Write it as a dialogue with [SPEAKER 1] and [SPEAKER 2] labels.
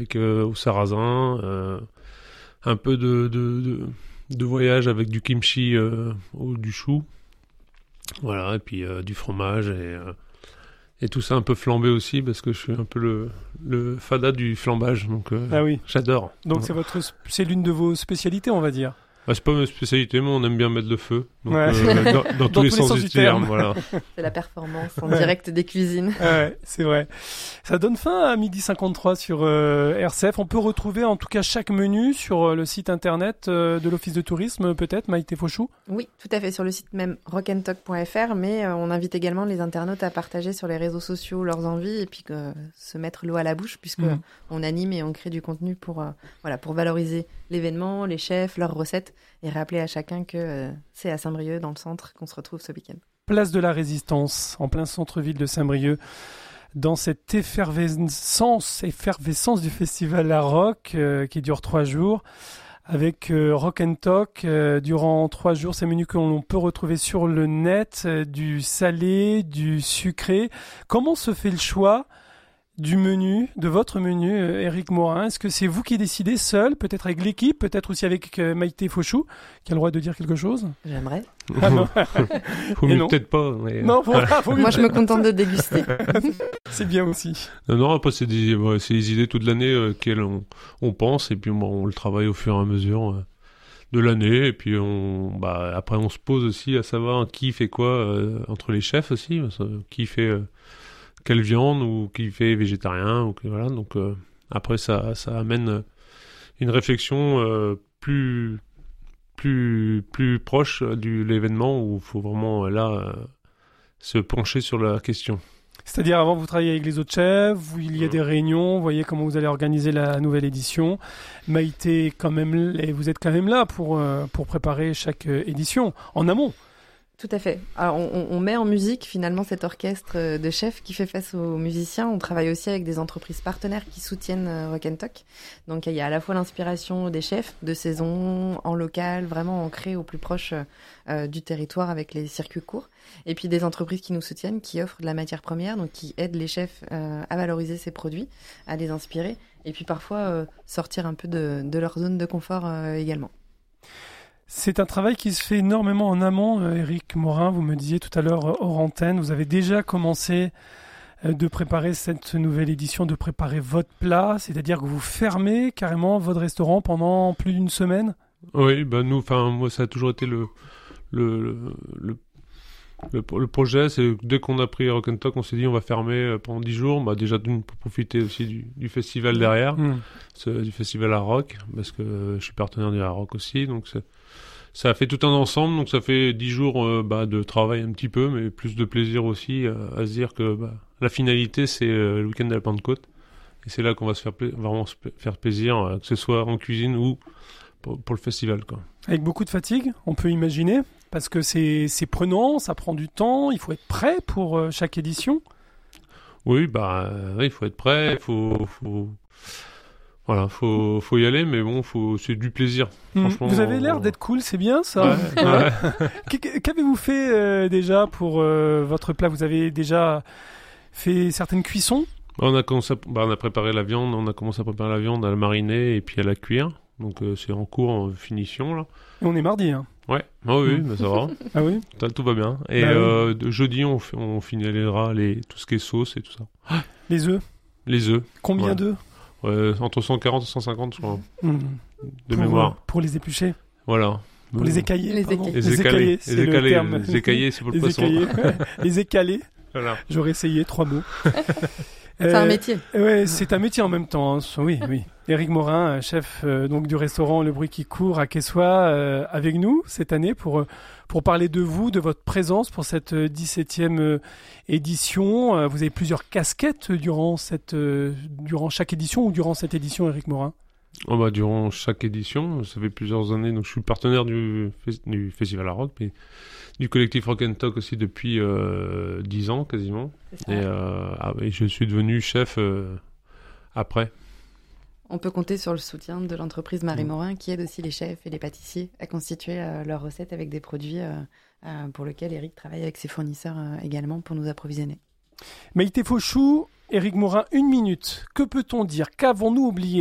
[SPEAKER 1] avec au sarrasin, un peu de voyage avec du kimchi ou du chou. Voilà, et puis du fromage et tout ça un peu flambé aussi parce que je suis un peu le fada du flambage, donc
[SPEAKER 2] Ah oui.
[SPEAKER 1] j'adore.
[SPEAKER 2] Donc c'est l'une de vos spécialités, on va dire.
[SPEAKER 1] C'est pas ma spécialité, mais on aime bien mettre le feu. Donc,
[SPEAKER 2] Ouais.
[SPEAKER 1] dans tous les sens du terme, voilà.
[SPEAKER 3] C'est la performance en direct des cuisines.
[SPEAKER 2] Ouais, c'est vrai. Ça donne fin à 12h53 sur RCF. On peut retrouver en tout cas chaque menu sur le site internet de l'Office de tourisme, peut-être, Maïté Fauchou?
[SPEAKER 3] Oui, tout à fait, sur le site même rockandtalk.fr, mais on invite également les internautes à partager sur les réseaux sociaux leurs envies et puis se mettre l'eau à la bouche puisque on anime et on crée du contenu pour valoriser l'événement, les chefs, leurs recettes et rappeler à chacun que c'est à Saint-Brieuc, dans le centre, qu'on se retrouve ce week-end.
[SPEAKER 2] Place de la Résistance, en plein centre-ville de Saint-Brieuc, dans cette effervescence du festival La Rock qui dure 3 jours, avec Rock and Talk durant 3 jours. Ces menus que l'on peut retrouver sur le net, du salé, du sucré. Comment se fait le choix du menu, de votre menu, Éric Morin? Est-ce que c'est vous qui décidez seul, peut-être avec l'équipe, peut-être aussi avec Maïté Fauchou, qui a le droit de dire quelque chose?
[SPEAKER 3] J'aimerais.
[SPEAKER 2] Ah non.
[SPEAKER 1] Faut mieux peut-être pas. Mais...
[SPEAKER 2] Non, faut
[SPEAKER 3] moi je me contente de déguster.
[SPEAKER 2] C'est bien aussi.
[SPEAKER 1] Non, après c'est les idées toute l'année auxquelles on pense et puis on le travaille au fur et à mesure de l'année et puis après on se pose aussi à savoir qui fait quoi entre les chefs aussi, qui fait quelle viande ou qui fait végétarien ou voilà. Donc après ça amène une réflexion plus proche de l'événement où il faut vraiment se pencher sur la question.
[SPEAKER 2] C'est-à-dire avant vous travaillez avec les autres chefs, il y a des réunions, vous voyez comment vous allez organiser la nouvelle édition. Maïté, vous êtes quand même là pour préparer chaque édition en amont.
[SPEAKER 3] Tout à fait. Alors, on met en musique finalement cet orchestre de chefs qui fait face aux musiciens. On travaille aussi avec des entreprises partenaires qui soutiennent Rock and Talk. Donc il y a à la fois l'inspiration des chefs de saison, en local, vraiment ancré au plus proche du territoire avec les circuits courts. Et puis des entreprises qui nous soutiennent, qui offrent de la matière première, donc qui aident les chefs à valoriser ces produits, à les inspirer. Et puis parfois sortir un peu de leur zone de confort également.
[SPEAKER 2] C'est un travail qui se fait énormément en amont, Éric Morin. Vous me disiez tout à l'heure hors antenne, vous avez déjà commencé de préparer cette nouvelle édition, de préparer votre plat, c'est-à-dire que vous fermez carrément votre restaurant pendant plus d'une semaine?
[SPEAKER 1] Oui, moi ça a toujours été le projet, c'est dès qu'on a pris Rock and Talk, on s'est dit on va fermer pendant 10 jours, déjà pour profiter aussi du festival derrière, du festival Art Rock, parce que je suis partenaire du Art Rock aussi, donc ça a fait tout un ensemble, donc ça fait 10 jours de travail un petit peu, mais plus de plaisir aussi à se dire que la finalité c'est le week-end de la Pentecôte, et c'est là qu'on va vraiment se faire plaisir, que ce soit en cuisine ou pour le festival, quoi.
[SPEAKER 2] Avec beaucoup de fatigue, on peut imaginer, parce que c'est prenant, ça prend du temps, il faut être prêt pour chaque édition.
[SPEAKER 1] Oui, il faut être prêt, faut y aller, mais bon, c'est du plaisir. Franchement,
[SPEAKER 2] vous avez l'air d'être cool, c'est bien ça. Ouais. Qu'avez-vous fait déjà pour votre plat? Vous avez déjà fait certaines cuissons?
[SPEAKER 1] On a préparé la viande, on a commencé à préparer la viande, à la mariner et puis à la cuire. Donc c'est en cours, en finition là.
[SPEAKER 2] Et on est mardi, hein.
[SPEAKER 1] Ouais, oui, ça va.
[SPEAKER 2] Ah oui.
[SPEAKER 1] Tout va bien. Et jeudi, on finalisera tout ce qui est sauce et tout ça.
[SPEAKER 2] Les œufs. Combien d'œufs?
[SPEAKER 1] Entre 140 et 150, je crois. De mémoire.
[SPEAKER 2] Pour les éplucher.
[SPEAKER 1] Voilà.
[SPEAKER 2] Pour les écailler.
[SPEAKER 1] Les écailler, c'est le terme. Les écailler, c'est pour le poisson.
[SPEAKER 2] Les écaler.
[SPEAKER 1] Voilà.
[SPEAKER 2] J'aurais essayé 3 mots.
[SPEAKER 3] C'est un métier.
[SPEAKER 2] Ouais, c'est un métier en même temps. Hein. Oui. Éric Morin, chef donc du restaurant Le Bruit qui court à Quessoy, avec nous cette année pour parler de vous, de votre présence pour cette 17e édition. Vous avez plusieurs casquettes durant chaque édition ou durant cette édition, Éric Morin?
[SPEAKER 1] Durant chaque édition, ça fait plusieurs années. Donc je suis partenaire du Festival Art Rock, mais du collectif Rock and Talk aussi depuis 10 ans quasiment. Et je suis devenu chef après.
[SPEAKER 3] On peut compter sur le soutien de l'entreprise Marie Morin qui aide aussi les chefs et les pâtissiers à constituer leurs recettes avec des produits pour lesquels Éric travaille avec ses fournisseurs également pour nous approvisionner.
[SPEAKER 2] Maïté Fauchou, Éric Maurin, 1 minute. Que peut-on dire? Qu'avons-nous oublié